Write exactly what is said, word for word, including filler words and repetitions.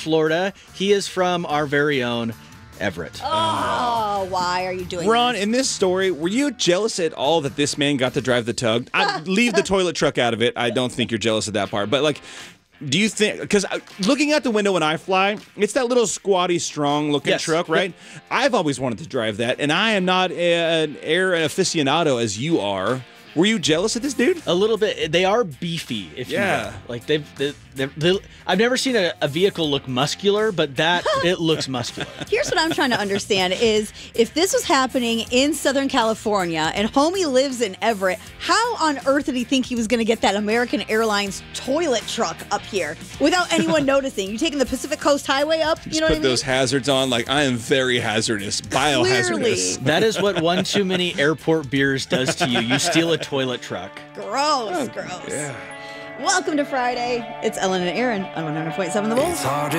Florida. He is from our very own Everett. Oh, why are you doing Ron, this? in this story, were you jealous at all that this man got to drive the tug? I leave the toilet truck out of it. I don't think you're jealous of that part. But, like, do you think, because looking out the window when I fly, it's that little squatty, strong-looking Yes. truck, right? Yep. I've always wanted to drive that, and I am not a, an air aficionado as you are. Were you jealous of this dude? A little bit. They are beefy, if Yeah. you will. Like, they've, they they they I've never seen a, a vehicle look muscular, but that, it looks muscular. Here's what I'm trying to understand is if this was happening in Southern California and homie lives in Everett, how on earth did he think he was going to get that American Airlines toilet truck up here without anyone noticing? You taking the Pacific Coast Highway up? You Just know put what I mean? those hazards on. Like, I am very hazardous, biohazardous. That is what one too many airport beers does to you. You steal a toilet truck. Gross, gross. Yeah. Welcome to Friday. It's Ellen and Aaron on one hundred point seven The Bulls.